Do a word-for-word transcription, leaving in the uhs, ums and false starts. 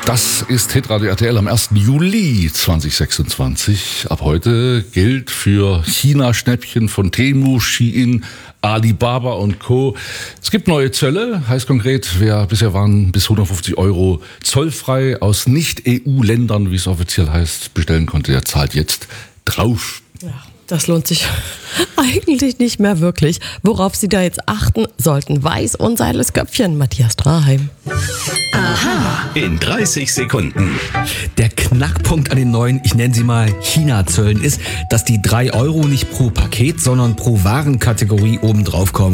Das ist Hitradio R T L am ersten Juli zweitausendsechsundzwanzig. Ab heute gilt für China-Schnäppchen von Temu, Shein, Alibaba und Co. Es gibt neue Zölle, heißt konkret, wer bisher waren bis hundertfünfzig Euro zollfrei aus Nicht-E U-Ländern, wie es offiziell heißt, bestellen konnte, der zahlt jetzt drauf. Ja, das lohnt sich eigentlich nicht mehr wirklich. Worauf Sie da jetzt achten sollten, weiß unser helles Köpfchen, Matthias Straheim. Aha. In dreißig Sekunden. Der Knackpunkt an den neuen, ich nenne sie mal China-Zöllen ist, dass die drei Euro nicht pro Paket, sondern pro Warenkategorie oben drauf kommen.